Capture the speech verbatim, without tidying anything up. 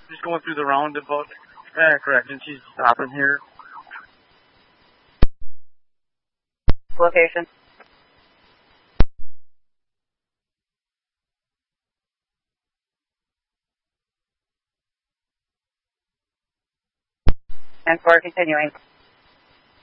Just going through the roundabout. Yeah, correct. And she's stopping here. Location. And for continuing.